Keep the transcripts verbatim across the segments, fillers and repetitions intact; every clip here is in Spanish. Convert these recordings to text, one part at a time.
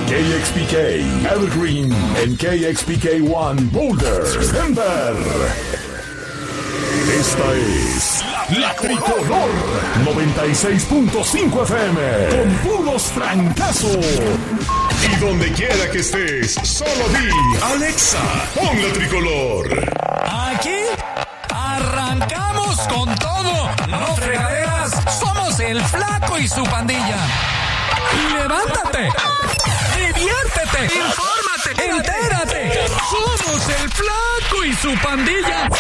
K X P K, Evergreen, en K X P K One, Boulder, Denver. Esta es La Tricolor noventa y seis punto cinco F M, con puros francazos. Y donde quiera que estés, solo di Alexa, pon La Tricolor. Aquí arrancamos con todo. No fregaderas, somos el Flaco y su pandilla. Y levántate, diviértete, infórmate, entérate. Somos el Flaco y su pandilla.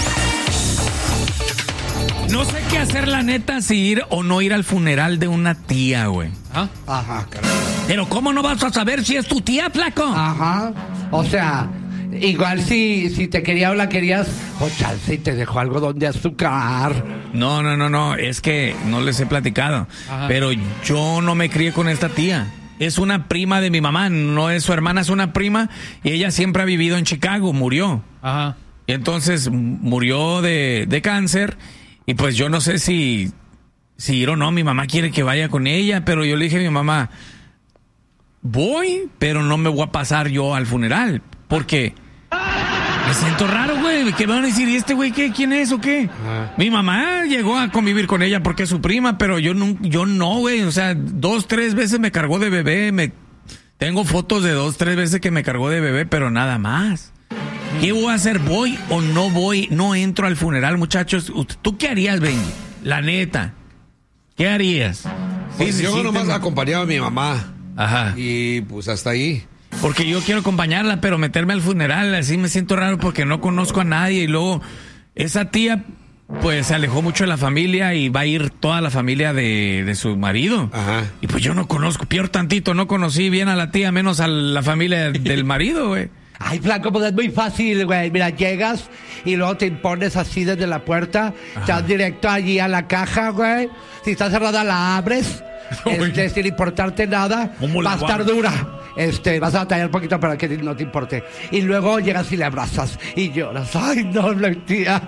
No sé qué hacer, la neta, si ir o no ir al funeral de una tía, güey. ¿Ah? Ajá, caray. Pero ¿cómo no vas a saber si es tu tía, Flaco? Ajá, o sea, igual si, si te quería o la querías, o chance y te dejó algodón de azúcar. No, no, no, no, es que no les he platicado. Ajá. Pero yo no me crié con esta tía. Es una prima de mi mamá, no es su hermana, es una prima, y ella siempre ha vivido en Chicago, murió. Ajá. Y entonces murió de, de cáncer. Y pues yo no sé si, si ir o no, mi mamá quiere que vaya con ella, pero yo le dije a mi mamá, voy, pero no me voy a pasar yo al funeral, porque me siento raro, güey. ¿Qué van a decir? ¿Y este güey qué? ¿Quién es o qué? Ajá. Mi mamá llegó a convivir con ella porque es su prima, pero yo no, yo no, güey. O sea, dos, tres veces me cargó de bebé, me tengo fotos de dos, tres veces que me cargó de bebé, pero nada más. ¿Qué voy a hacer? ¿Voy o no voy? No entro al funeral, muchachos. ¿Tú qué harías, Benji? La neta. ¿Qué harías? Pues sí, yo sí, nomás te... acompañaba a mi mamá. Ajá. Y pues hasta ahí. Porque yo quiero acompañarla, pero meterme al funeral, así me siento raro porque no conozco a nadie. Y luego, esa tía, pues se alejó mucho de la familia y va a ir toda la familia de, de su marido. Ajá. Y pues yo no conozco, peor tantito, no conocí bien a la tía, menos a la familia del marido, güey. Ay, Flaco, pues es muy fácil, güey. Mira, llegas y luego te impones así desde la puerta. Ajá. Te vas directo allí a la caja, güey. Si está cerrada, la abres. Este, sin importarte nada. Va a estar dura. Este, vas a batallar un poquito para que no te importe. Y luego llegas y le abrazas y lloras. Ay, no, la tía.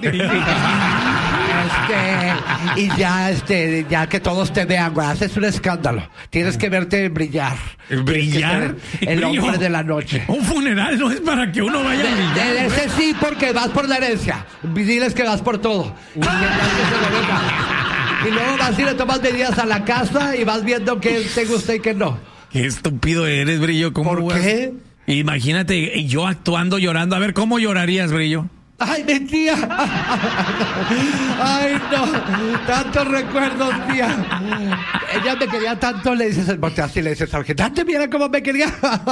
Este, y ya, este, ya que todos te vean, güey, haces un escándalo. Tienes que verte brillar. ¿Brillar? El Brillo. Hombre de la noche. Un funeral no es para que uno vaya a brillar. De, de ese sí, porque vas por la herencia. Diles que vas por todo. Y, y luego vas y le tomas medidas a la casa y vas viendo qué te gusta y qué no. Qué estúpido eres, Brillo. ¿Cómo ¿Por vas? qué? Imagínate, yo actuando, llorando. A ver, ¿cómo llorarías, Brillo? ¡Ay, mi tía! ¡Ay, no! Tantos recuerdos, tía. Ella me quería tanto, le dices el bote así, le dices, sargento, mira cómo me quería.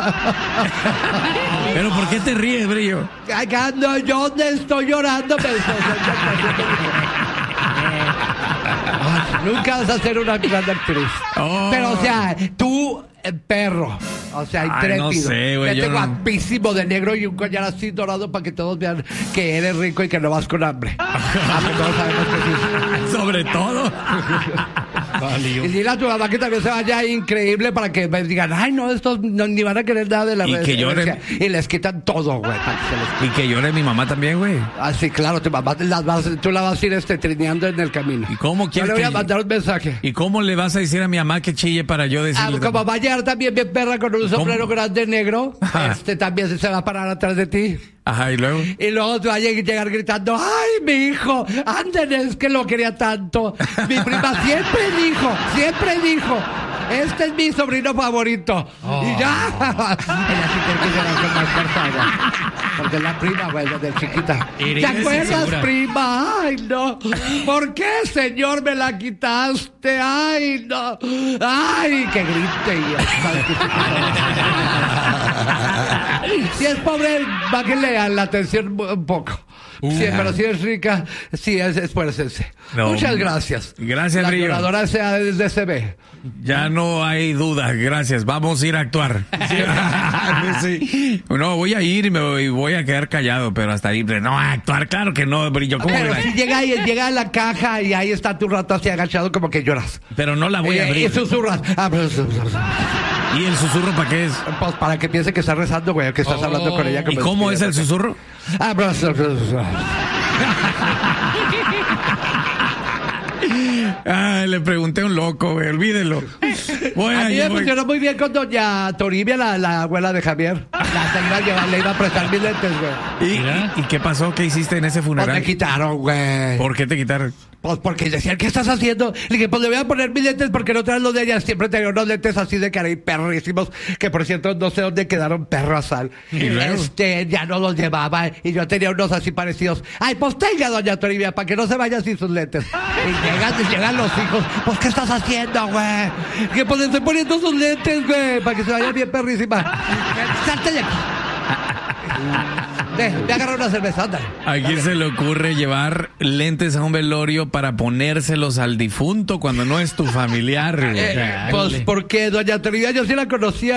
¿Pero por qué te ríes, Brillo? Acá no, yo no estoy llorando. Me... Ay, nunca vas a ser una gran actriz. Oh. Pero, o sea, tú... perro, o sea, intrépido. Ay, no sé, güey. Vete no... guapísimo de negro y un collar así dorado para que todos vean que eres rico y que no vas con hambre. Aunque todos sabemos que sí. Sobre todo. Y dile a tu mamá que también se vaya increíble para que me digan, ay, no, estos no, ni van a querer nada de la y que lloren. Y les quitan todo, güey. Y que llore mi mamá también, güey. Ah, sí, claro, tu mamá las vas, tú la vas a ir este, trineando en el camino. ¿Y cómo quieres? Yo le voy a que... mandar un mensaje. ¿Y cómo le vas a decir a mi mamá que chille para yo decirle? Ah, como va a llegar también bien perra con un sombrero ¿Cómo? grande negro, Ajá. este también se va a parar atrás de ti. Ajá, y luego. Y luego tú vas a llegar gritando, ay, mi hijo, anden, es que lo quería tanto. Mi prima siempre dijo, siempre dijo, este es mi sobrino favorito. Oh. Y ya. Ella sí tiene que llegar con más fuerza, güey. Porque es la prima, güey, desde chiquita. ¿Te acuerdas, prima? Ay, no. ¿Por qué, señor, me la quitaste? Ay, no. Ay, que grite. Si es pobre, bájenle a la atención un poco. Uh, sí, pero si es rica, sí, es, esfuércense. No. Muchas gracias. Gracias, la Brillo. La lloradora sea desde C B. Ya no hay duda, gracias. Vamos a ir a actuar. Sí. No, voy a ir y me voy, voy a quedar callado, pero hasta ahí. No, a actuar, claro que no, Brillo. ¿Cómo pero si llega, y, llega a la caja y ahí está tu rato así agachado como que lloras. Pero no la voy eh, a abrir. Y susurras. ¿Y el susurro para qué es? Pues para que piense que estás rezando, güey, que estás oh. hablando con ella. ¿Y cómo es el susurro? Ah, le pregunté a un loco, güey, olvídelo. Voy A mí me voy. funcionó muy bien con doña Toribia, la, la abuela de Javier. La se iba a llevar, le iba a prestar mis lentes, güey. ¿Y, y, ¿Y qué pasó? ¿Qué hiciste en ese Pues funeral? me quitaron, güey. ¿Por qué te quitaron? Pues porque decían, ¿qué estás haciendo? Le dije, pues le voy a poner mis lentes porque no traes los de ella. Siempre tenía unos lentes así de cara y perrísimos, que por cierto no sé dónde quedaron perros sal. ¿Y luego? Este, ya no los llevaba y yo tenía unos así parecidos. Ay, pues tenga, doña Toribia, para que no se vaya sin sus lentes. Y llegan, llegan los hijos, pues ¿qué estás haciendo, güey? Que pues le estoy poniendo sus lentes, güey, para que se vaya bien perrísima. Salte de aquí. Ve, ve a agarrar una cerveza, ándale. ¿A quién se le ocurre llevar lentes a un velorio para ponérselos al difunto cuando no es tu familiar, güey? Eh, pues porque doña Toribia yo sí la conocía.